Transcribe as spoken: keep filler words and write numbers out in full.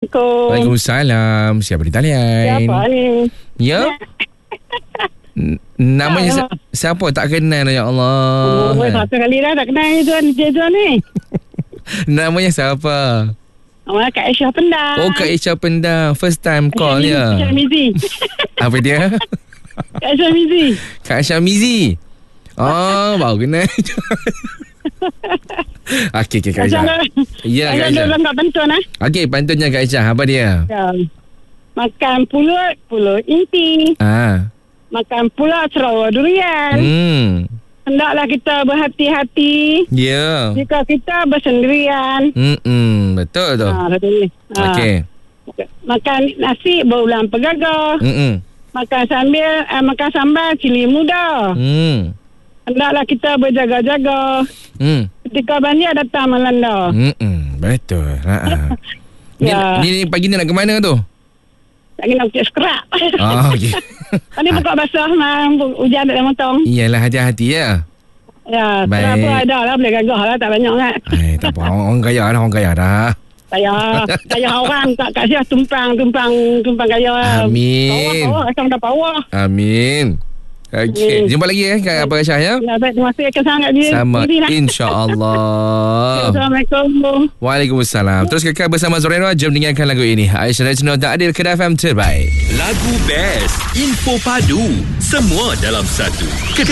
Assalamualaikum. Waalaikumsalam. Siapa di talian? Siapa ni? Ya. N- Namanya si- siapa? Tak kenal ya Allah. Oh, satu kali dah tak kenal ni tuan, tuan ni. Namanya siapa? Oh, Kak Aisyah Pendang. Oh, Kak Aisyah Pendang. First time call ya. Aisyah Mizi. Apa dia? Kak Aisyah Mizi. Kak Aisyah Mizi. Oh, baru kenal. Okey, okey Kak Aisyah. Ya, Kak Aisyah. Kak pantun ah. Okey, pantunnya Kak Aisyah. Apa dia? Ya. Makan pulut, pulut inti. Ah. Makan pula Sarawak durian. Hmm. Hendaklah kita berhati-hati Ya. jika kita bersendirian. Hmm, betul tu. Ha, betul ni. Ha. Okey. Makan nasi berulang pegaga. Hmm. Makan sambil eh, makan sambal cili muda. Hmm. Hendaklah kita berjaga-jaga Hmm. ketika banjir datang melanda. Hmm, betul. Ha. Ni, Ya. ni, ni pagi ni nak ke mana tu? Tak kena ucap skrak. Oh, okey. Ini buka basah mah, hujan tak ada motong. Iyalah, hati-hati ya. Ya, Baik. skrak pun ada lah, boleh gagah lah, tak banyak kan. Eh, tak apa. Orang, orang kaya dah, orang kaya dah. Saya, saya orang tak kat saya tumpang, tumpang, tumpang kaya. Amin. Power, power, asam dah power. Amin. Okey, Amin. jumpa lagi eh Kak Abang Aisyah ya. Ya, baik, terima kasih akan sangat dia. Sama Lah. insya-Allah. Assalamualaikum. Waalaikumsalam. Terus kekal bersama Zoreno. Jom dengarkan lagu ini. Aisyah Rajno tak adil ke F M terbaik. Lagu best, info padu, semua dalam satu.